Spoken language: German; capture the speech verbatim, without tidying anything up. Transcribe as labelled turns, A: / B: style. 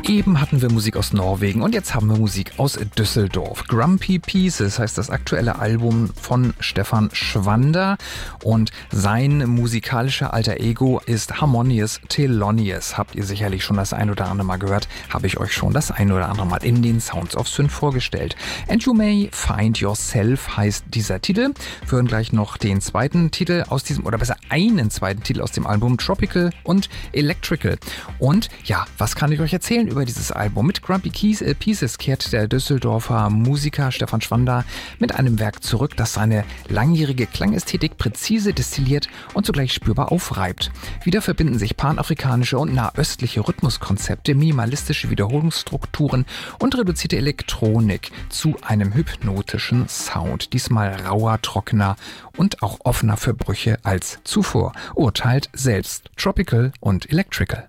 A: Eben hatten wir Musik aus Norwegen und jetzt haben wir Musik aus Düsseldorf. Grumpy Pieces heißt das aktuelle Album von Stefan Schwander und sein musikalischer Alter Ego ist Harmonious Thelonious. Habt ihr sicherlich schon das ein oder andere Mal gehört, habe ich euch schon das ein oder andere Mal in den Sounds of Synth vorgestellt. And You May Find Yourself heißt dieser Titel. Wir hören gleich noch den zweiten Titel aus diesem, oder besser einen zweiten Titel aus dem Album, Tropical und Electrical. Und ja, was kann ich euch erzählen über dieses Album? Mit Grumpy Pieces kehrt der Düsseldorfer Musiker Stefan Schwander mit einem Werk zurück, das seine langjährige Klangästhetik präzise destilliert und zugleich spürbar aufreibt. Wieder verbinden sich panafrikanische und nahöstliche Rhythmuskonzepte, minimalistische Wiederholungsstrukturen und reduzierte Elektronik zu einem hypnotischen Sound. Diesmal rauer, trockener und auch offener für Brüche als zuvor. Urteilt selbst Tropical und Electrical.